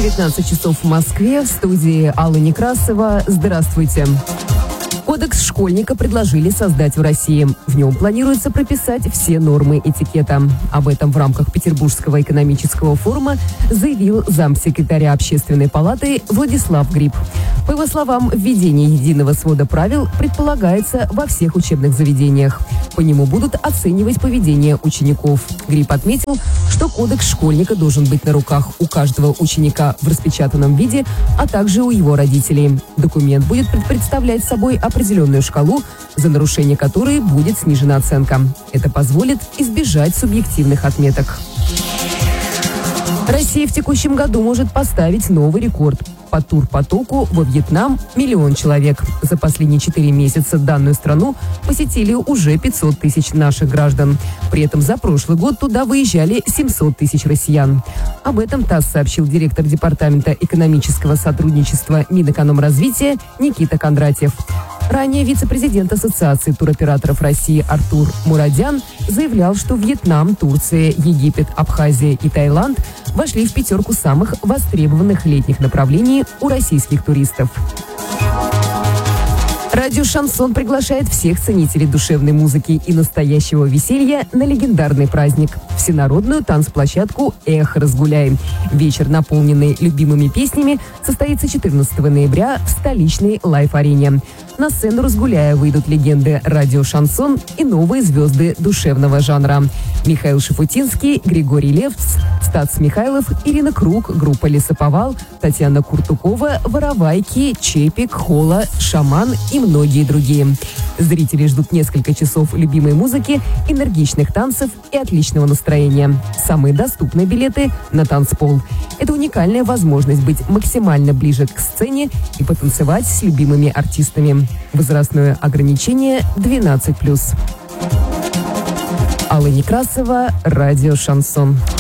19 часов в Москве. В студии Алла Некрасова. Здравствуйте. Кодекс школьника предложили создать в России. В нем планируется прописать все нормы этикета. Об этом в рамках Петербургского экономического форума заявил замсекретаря Общественной палаты Владислав Гриб. По его словам, введение единого свода правил предполагается во всех учебных заведениях. По нему будут оценивать поведение учеников. Гриб отметил, что кодекс школьника должен быть на руках у каждого ученика в распечатанном виде, а также у его родителей. Документ будет представлять собой определенную шкалу, за нарушение которой будет снижена оценка. Это позволит избежать субъективных отметок. Россия в текущем году может поставить новый рекорд. По турпотоку во Вьетнам 1 000 000 человек. За последние 4 месяца данную страну посетили уже 500 тысяч наших граждан. При этом за прошлый год туда выезжали 700 тысяч россиян. Об этом ТАСС сообщил директор Департамента экономического сотрудничества Минэкономразвития Никита Кондратьев. Ранее вице-президент Ассоциации туроператоров России Артур Мурадян заявлял, что Вьетнам, Турция, Египет, Абхазия и Таиланд вошли в 5 самых востребованных летних направлений у российских туристов. Радио «Шансон» приглашает всех ценителей душевной музыки и настоящего веселья на легендарный праздник – всенародную танцплощадку «Эх, разгуляй». Вечер, наполненный любимыми песнями, состоится 14 ноября в столичной лайв-арене. На сцену «Разгуляя» выйдут легенды радио «Шансон» и новые звезды душевного жанра. Михаил Шафутинский, Григорий Левц, Стас Михайлов, Ирина Круг, группа «Лесоповал», Татьяна Куртукова, Воровайки, Чепик, Хола, Шаман и многие другие. Зрители ждут несколько часов любимой музыки, энергичных танцев и отличного настроения. Самые доступные билеты на танцпол. Это уникальная возможность быть максимально ближе к сцене и потанцевать с любимыми артистами. Возрастное ограничение 12+. Алла Некрасова, радио «Шансон».